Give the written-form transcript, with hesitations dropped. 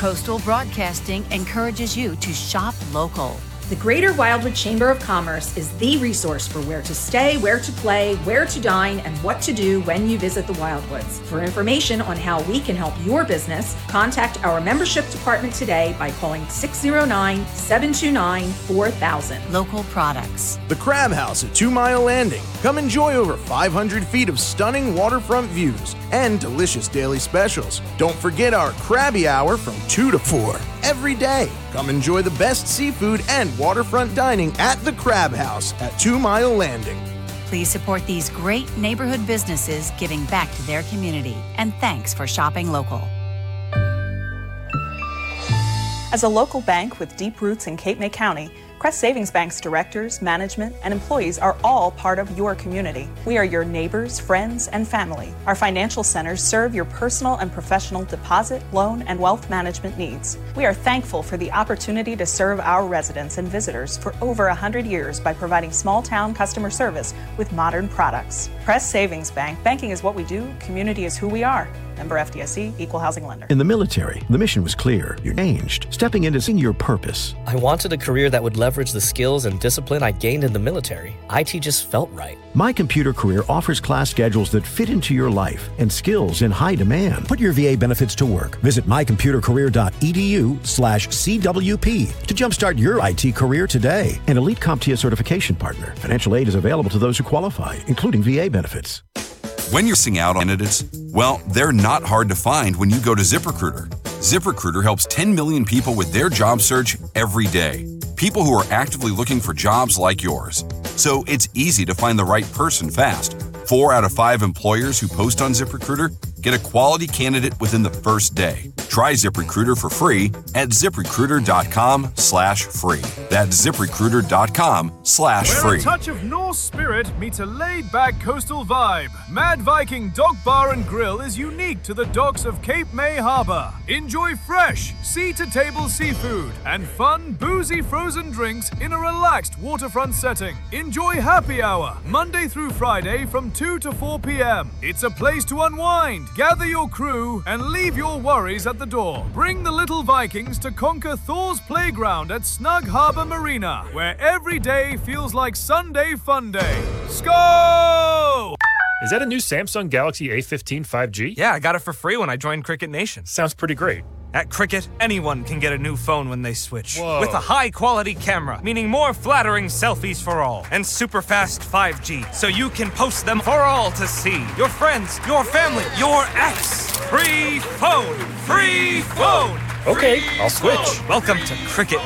Coastal Broadcasting encourages you to shop local. The Greater Wildwood Chamber of Commerce is the resource for where to stay, where to play, where to dine, and what to do when you visit the Wildwoods. For information on how we can help your business, contact our membership department today by calling 609-729-4000. Local products. The Crab House at 2 Mile Landing. Come enjoy over 500 feet of stunning waterfront views and delicious daily specials. Don't forget our Crabby Hour from 2 to 4 every day. Come enjoy the best seafood and waterfront dining at the Crab House at 2 Mile Landing. Please support these great neighborhood businesses giving back to their community. And thanks for shopping local. As a local bank with deep roots in Cape May County, Crest Savings Bank's directors, management, and employees are all part of your community. We are your neighbors, friends, and family. Our financial centers serve your personal and professional deposit, loan, and wealth management needs. We are thankful for the opportunity to serve our residents and visitors for over 100 years by providing small-town customer service with modern products. Crest Savings Bank. Banking is what we do. Community is who we are. Member FDIC, Equal Housing Lender. In the military, the mission was clear. You changed, stepping into seeing your purpose. I wanted a career that would leverage the skills and discipline I gained in the military. IT just felt right. My Computer Career offers class schedules that fit into your life and skills in high demand. Put your VA benefits to work. Visit mycomputercareer.edu/CWP to jumpstart your IT career today. An elite CompTIA certification partner. Financial aid is available to those who qualify, including VA benefits. When you're missing out on candidates, well, they're not hard to find when you go to ZipRecruiter. ZipRecruiter helps 10 million people with their job search every day. People who are actively looking for jobs like yours. So it's easy to find the right person fast. 4 out of 5 employers who post on ZipRecruiter get a quality candidate within the first day. Try ZipRecruiter for free at ZipRecruiter.com/free. That's ZipRecruiter.com/free. Where a touch of Norse spirit meets a laid-back coastal vibe, Mad Viking Dock Bar and Grill is unique to the docks of Cape May Harbor. Enjoy fresh, sea-to-table seafood and fun, boozy frozen drinks in a relaxed waterfront setting. Enjoy happy hour, Monday through Friday from 2 to 4 p.m. It's a place to unwind, gather your crew, and leave your worries at the door. Bring the little Vikings to conquer Thor's Playground at Snug Harbor Marina, where every day feels like Sunday Fun Day. Sko! Is that a new Samsung Galaxy A15 5G? Yeah, I got it for free when I joined Cricket Nation. Sounds pretty great. At Cricket, anyone can get a new phone when they switch. Whoa. With a high-quality camera, meaning more flattering selfies for all, and super fast 5G, so you can post them for all to see. Your friends, your family, your ex. Free phone! Free phone! Okay, I'll switch. Welcome to Cricket